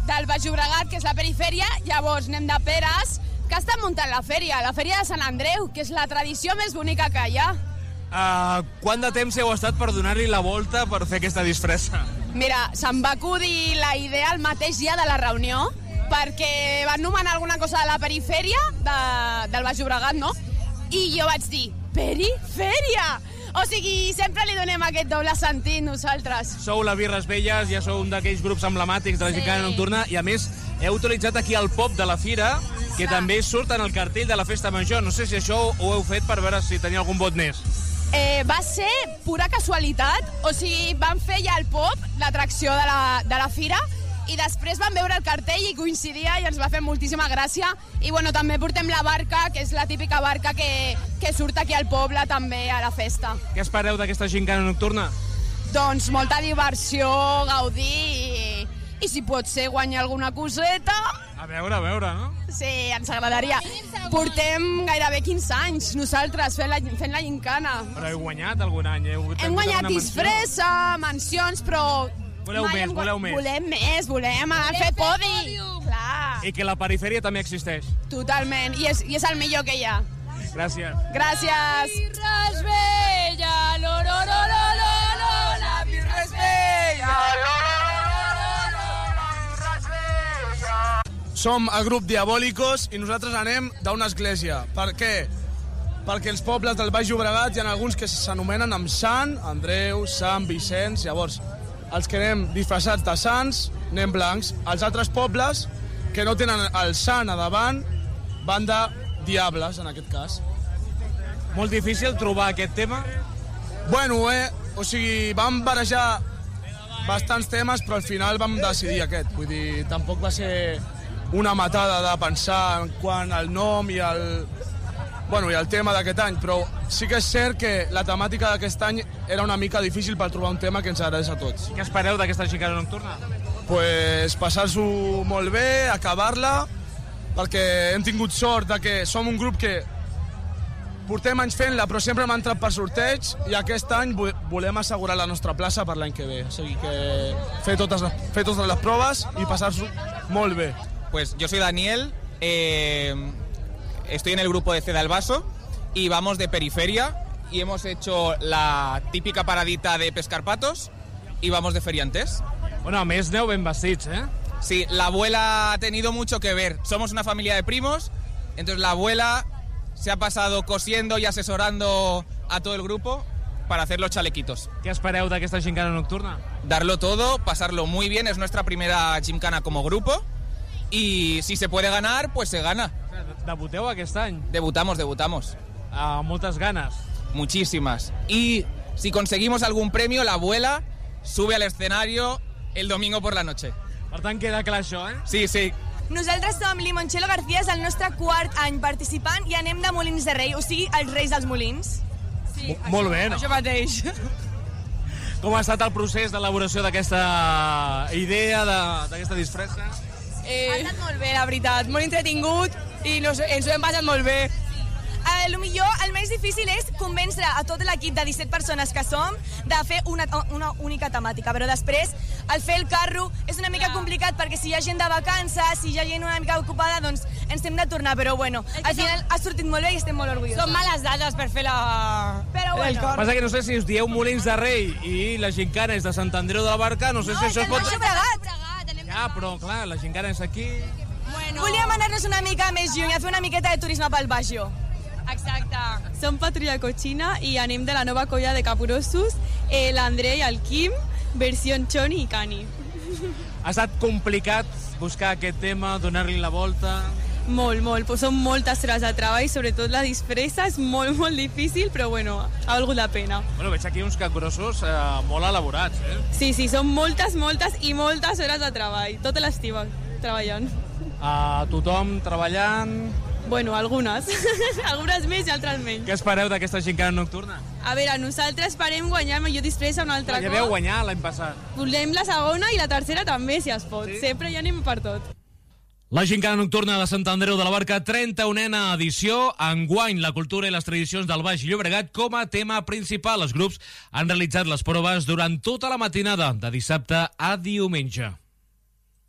del Baix Llobregat, que és la perifèria, llavors anem de Peres, que estan muntant la fèria de Sant Andreu, que és la tradició més bonica que hi ha. Quant de temps heu estat per donar-li la volta per fer aquesta disfressa? Mira, se'm va acudir la idea el mateix dia de la reunió, perquè van nomenar alguna cosa de la perifèria del Baix Llobregat, no? I jo vaig dir, perifèria! O sigui, sempre li donem aquest doble sentit nosaltres. Sou la Birres Velles, ja sou un d'aquells grups emblemàtics de la Gincana Nocturna i, a més, heu utilitzat aquí el pop de la fira, que també surt en el cartell de la Festa Major. No sé si això ho heu fet per veure si tenia algun vot més. Va ser pura casualitat, o sigui, van fer ja el pop, l'atracció de la fira, i després vam veure el cartell i coincidia i ens va fer moltíssima gràcia. I bueno, també portem la barca, que és la típica barca que surt aquí al poble també a la festa. Què espereu d'aquesta Gincana Nocturna? Doncs molta diversió, gaudir i si pot ser guanyar alguna coseta. A veure, no? Sí, ens agradaria. Portem gairebé 15 anys nosaltres fent la gincana. Però heu guanyat algun any? Hem guanyat disfressa, mencions, però... Voleu més? Volem anar a fer podi. Clar. I que la perifèria també existeix. Totalment, i és el millor que hi ha. Gràcies. Gràcies. La birra és bella, lo, lo, lo, lo, lo, lo, la birra és bella, lo, lo, lo, lo, lo, la birra és bella. Som el grup Diabólicos i nosaltres anem d'una església. Per què? Perquè els pobles del Baix Llobregat hi ha alguns que s'anomenen amb Sant, Andreu, Sant Vicenç, llavors els que anem disfressats de sants anem blancs. Els altres pobles que no tenen el Sant a davant van de diables, en aquest cas. Molt difícil trobar aquest tema? Bueno, o sigui, vam barejar bastants temes, però al final vam decidir aquest. Vull dir, tampoc va ser una matada de pensar en quant al nom i el tema d'aquest any, però sí que és cert que la temàtica d'aquest any era una mica difícil per trobar un tema que ens agradés a tots. Què espereu d'aquesta Gincana Nocturna? Pues passar-s'ho molt bé, acabar-la, perquè hem tingut sort de que som un grup que portem anys fent-la, però sempre hem entrat per sorteig i aquest any volem assegurar la nostra plaça per l'any que ve. O sigui que fer totes les proves i passar-s'ho molt bé. Pues yo soy Daniel, estoy en el grupo de Ceda el Vaso y vamos de periferia y hemos hecho la típica paradita de pescar patos y vamos de feriantes. Bueno, a més aneu ben vestits, eh? Sí, la abuela ha tenido mucho que ver. Somos una familia de primos, entonces la abuela se ha pasado cosiendo y asesorando a todo el grupo para hacer los chalequitos. Què espereu d'aquesta Gincana Nocturna? Darlo todo, pasarlo muy bien, es nuestra primera gimcana como grupo y si se puede ganar, pues se gana. Debuteu aquest any? Debutamos. Moltes ganes. Muchísimas. Y si conseguimos algún premio, la abuela sube al escenario el domingo por la noche. Per tant, queda clar això, eh? Sí. Nosaltres som Limoncello García, és el nostre quart any participant i anem de Molins de Rei, o sigui, els Reis dels Molins. Sí, molt bé, no? Això mateix. Com ha estat el procés d'elaboració d'aquesta idea, d'aquesta disfressa? Ha estat molt bé, la veritat, molt entretingut i ens ho hem passat molt bé. Millor, el més difícil és convèncer a tot l'equip de 17 persones que som de fer una única temàtica, però després el fer el carro és una mica complicat perquè si hi ha gent de vacances, si hi ha gent una mica ocupada, doncs ens hem de tornar, però bueno, al final ha sortit molt bé i estem molt orgullosos. Són males dades per fer Però bueno. Passa que no sé si us dieu Molins de Rei i la Gincana és de Sant Andreu de la Barca, no sé si això es pot... Ja, però clar, la Gincana és aquí... Volíem anar-nos una mica més lluny, a fer una miqueta de turisme pel Baixo. Exacte. Som Patrulla Cochina i anem de la nova colla de capgrossos, l'André i el Quim, versió Choni i Cani. Ha estat complicat buscar aquest tema, donar-li la volta... Molt, pues són moltes hores de treball, sobretot la disfressa és molt difícil, però bueno, ha valgut la pena. Bueno, veig aquí uns capgrossos molt elaborats, eh? Sí, són moltes i moltes hores de treball, tota l'estiu treballant. Tothom treballant... Bueno, algunes. Algunes més i altres menys. Què espereu d'aquesta Gincana Nocturna? A veure, nosaltres esperem guanyar millor disfressa un altre cop. Ja vau guanyar l'any passat. Volem la segona i la tercera també, si es pot. Sí? Sempre ja anem per tot. La Gincana Nocturna de Sant Andreu de la Barca, 31a edició. Enguany, la cultura i les tradicions del Baix Llobregat com a tema principal. Els grups han realitzat les proves durant tota la matinada, de dissabte a diumenge.